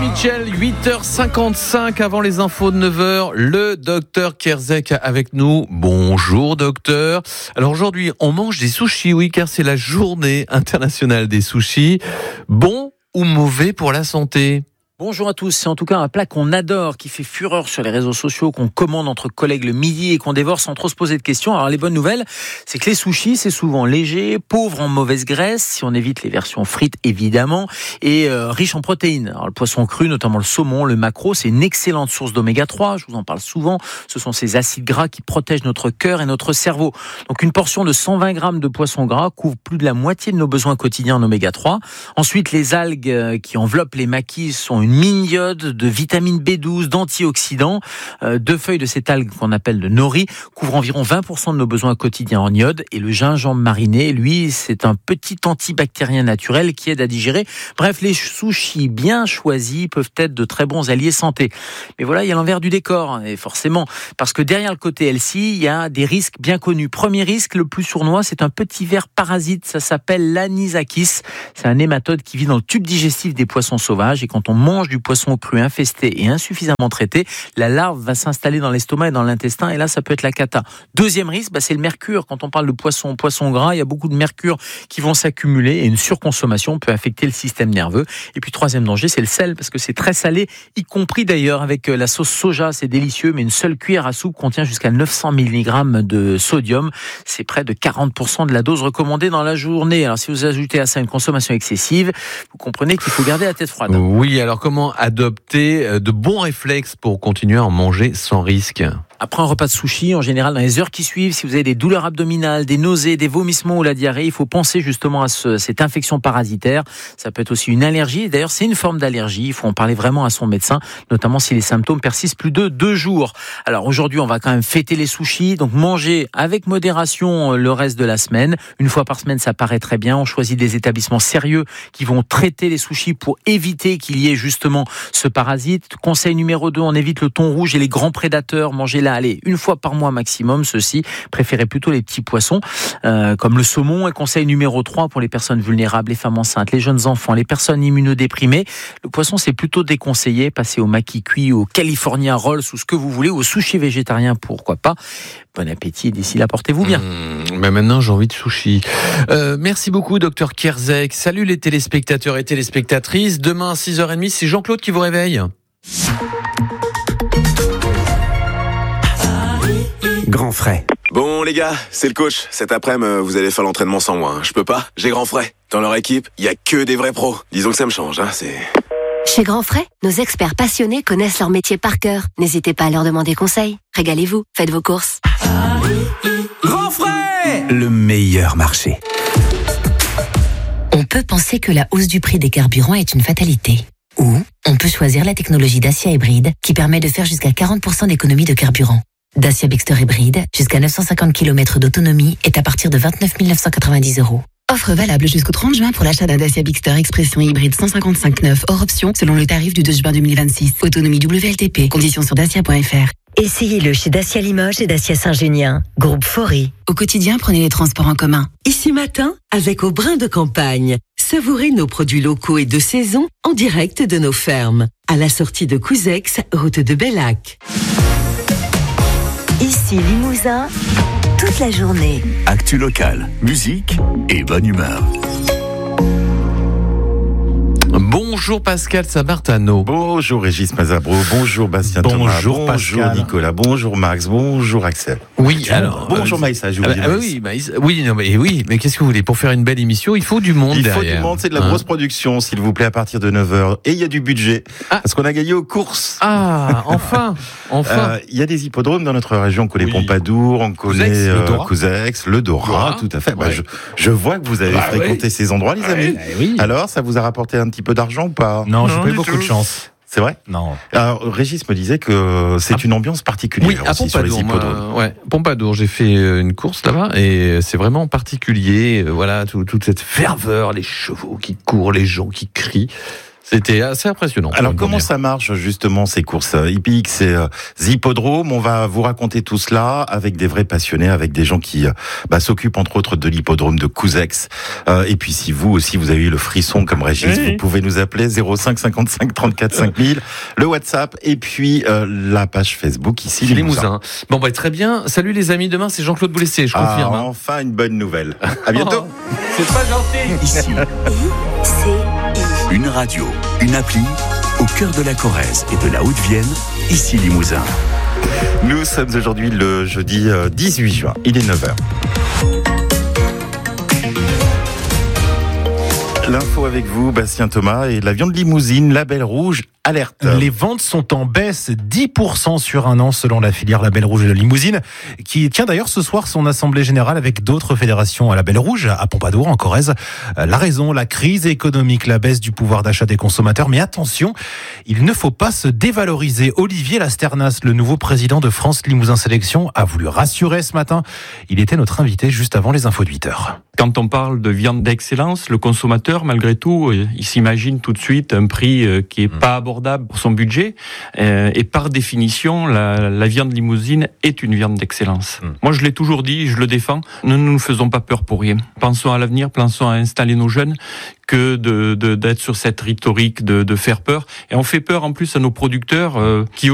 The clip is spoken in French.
Michel, 8h55 avant les infos de 9h, le docteur Kierzek avec nous. Bonjour docteur. Alors aujourd'hui, on mange des sushis, oui, car c'est la journée internationale des sushis. Bon ou mauvais pour la santé ? Bonjour à tous, c'est en tout cas un plat qu'on adore, qui fait fureur sur les réseaux sociaux, qu'on commande entre collègues le midi et qu'on dévore sans trop se poser de questions. Alors les bonnes nouvelles, c'est que les sushis, c'est souvent léger, pauvre en mauvaise graisse, si on évite les versions frites évidemment, et riche en protéines. Alors le poisson cru, notamment le saumon, le maquereau, c'est une excellente source d'oméga 3, je vous en parle souvent. Ce sont ces acides gras qui protègent notre cœur et notre cerveau. Donc une portion de 120 grammes de poisson gras couvre plus de la moitié de nos besoins quotidiens en oméga 3. Ensuite, les algues qui enveloppent les maquis sont une mine d'iode, de vitamine B12, d'antioxydants. 2 feuilles de cette algue qu'on appelle le nori couvrent environ 20% de nos besoins quotidiens en iode. Et le gingembre mariné, lui, c'est un petit antibactérien naturel qui aide à digérer. Bref, les sushis bien choisis peuvent être de très bons alliés santé. Mais voilà, il y a l'envers du décor, et forcément, parce que derrière le côté healthy, il y a des risques bien connus. Premier risque, le plus sournois, c'est un petit ver parasite, ça s'appelle l'anisakis. C'est un nématode qui vit dans le tube digestif des poissons sauvages, et quand on mange du poisson cru infesté et insuffisamment traité, la larve va s'installer dans l'estomac et dans l'intestin, et là ça peut être la cata. Deuxième risque, c'est le mercure. Quand on parle de poisson gras, il y a beaucoup de mercure qui vont s'accumuler, et une surconsommation peut affecter le système nerveux. Et puis troisième danger, c'est le sel, parce que c'est très salé, y compris d'ailleurs avec la sauce soja, c'est délicieux, mais une seule cuillère à soupe contient jusqu'à 900 mg de sodium. C'est près de 40% de la dose recommandée dans la journée. Alors si vous ajoutez à ça une consommation excessive, vous comprenez qu'il faut garder la tête froide. Oui, alors comment adopter de bons réflexes pour continuer à en manger sans risque ? Après un repas de sushi, en général, dans les heures qui suivent, si vous avez des douleurs abdominales, des nausées, des vomissements ou la diarrhée, il faut penser justement à cette infection parasitaire. Ça peut être aussi une allergie. D'ailleurs, c'est une forme d'allergie. Il faut en parler vraiment à son médecin, notamment si les symptômes persistent plus de 2 jours. Alors aujourd'hui, on va quand même fêter les sushis. Donc manger avec modération le reste de la semaine. Une fois par semaine, ça paraît très bien. On choisit des établissements sérieux qui vont traiter les sushis pour éviter qu'il y ait justement ce parasite. Conseil numéro 2, on évite le thon rouge et les grands prédateurs. Mangez-la, allez, une fois par mois maximum, ceux-ci. Préférez plutôt les petits poissons, comme le saumon. Et conseil numéro 3 pour les personnes vulnérables, les femmes enceintes, les jeunes enfants, les personnes immunodéprimées. Le poisson, c'est plutôt déconseillé. Passez au maki cuit, au California Rolls, ou ce que vous voulez, au sushi végétarien, pourquoi pas. Bon appétit, et d'ici là, portez-vous bien. Mais maintenant, j'ai envie de sushi. Merci beaucoup, docteur Kierzek. Salut les téléspectateurs et téléspectatrices. Demain, à 6h30, c'est Jean-Claude qui vous réveille. Grand frais. Bon les gars, c'est le coach. Cet après-midi, vous allez faire l'entraînement sans moi. Je peux pas, j'ai Grand frais. Dans leur équipe, il y a que des vrais pros. Disons que ça me change, c'est... Chez Grand Frais, nos experts passionnés connaissent leur métier par cœur. N'hésitez pas à leur demander conseil. Régalez-vous, faites vos courses. Grand frais, le meilleur marché. On peut penser que la hausse du prix des carburants est une fatalité. Ou on peut choisir la technologie Dacia hybride qui permet de faire jusqu'à 40% d'économie de carburant. Dacia Bigster hybride, jusqu'à 950 km d'autonomie, est à partir de 29 990 €. Offre valable jusqu'au 30 juin pour l'achat d'un Dacia Bigster Expression hybride 155/9 hors option selon le tarif du 2 juin 2026. Autonomie WLTP. Conditions sur dacia.fr. Essayez-le chez Dacia Limoges et Dacia Saint-Junien. Groupe Faury. Au quotidien, prenez les transports en commun. Ici matin, avec Au Brin de Campagne. Savourez nos produits locaux et de saison en direct de nos fermes. À la sortie de Couzex, route de Bellac. Ici Limousin, toute la journée. Actu local, musique et bonne humeur. Bonjour Pascal Samartano. Bonjour Régis Mazabro, bonjour Bastien Thomas, bonjour Nicolas, bonjour Max, bonjour Axel. Oui, bonjour, alors... bonjour Maïssa, je vous dis Maïssa. Oui, mais qu'est-ce que vous voulez? Pour faire une belle émission, il faut du monde derrière. Il faut du monde, c'est de la grosse production, s'il vous plaît, à partir de 9h. Et il y a du budget, parce qu'on a gagné aux courses. Ah, enfin. Il y a des hippodromes dans notre région, on connaît Pompadour, on connaît Couzex, le Dora, tout à fait. Ouais. Je vois que vous avez fréquenté ces endroits, les amis. Oui. Alors, ça vous a rapporté un petit peu d'argent ou pas? Non, j'ai pas eu beaucoup de chance. C'est vrai? Non. Alors, Régis me disait que c'est une ambiance particulière aussi sur les hippodromes. Pompadour, j'ai fait une course là-bas et c'est vraiment particulier. Voilà, toute cette ferveur, les chevaux qui courent, les gens qui crient. C'était assez impressionnant. Alors comment ça marche justement ces courses hippiques, ces hippodromes? On va vous raconter tout cela avec des vrais passionnés, avec des gens qui s'occupent entre autres de l'hippodrome de Couzex. Et puis si vous aussi vous avez eu le frisson comme Régis, vous pouvez nous appeler 05 55 34 5000, le WhatsApp et puis la page Facebook ici Limousin. Bon très bien. Salut les amis, demain c'est Jean-Claude Boulessé, je confirme. Enfin une bonne nouvelle. À bientôt. C'est pas gentil. Ici. Une radio, une appli, au cœur de la Corrèze et de la Haute-Vienne, ici Limousin. Nous sommes aujourd'hui le jeudi 18 juin, il est 9h. L'info avec vous, Bastien Thomas, et la viande limousine, Label Rouge, alerte. Les ventes sont en baisse 10% sur un an selon la filière Label Rouge de Limousine, qui tient d'ailleurs ce soir son assemblée générale avec d'autres fédérations à Label Rouge, à Pompadour, en Corrèze. La raison, la crise économique, la baisse du pouvoir d'achat des consommateurs. Mais attention, il ne faut pas se dévaloriser. Olivier Lasternas, le nouveau président de France Limousin Sélection, a voulu rassurer ce matin. Il était notre invité juste avant les infos de 8h. Quand on parle de viande d'excellence, le consommateur, malgré tout, il s'imagine tout de suite un prix qui est pas abordable pour son budget. Et par définition, la viande limousine est une viande d'excellence. Moi, je l'ai toujours dit, je le défends. Ne nous faisons pas peur pour rien. Pensons à l'avenir, pensons à installer nos jeunes que d'être sur cette rhétorique de faire peur. Et on fait peur en plus à nos producteurs qui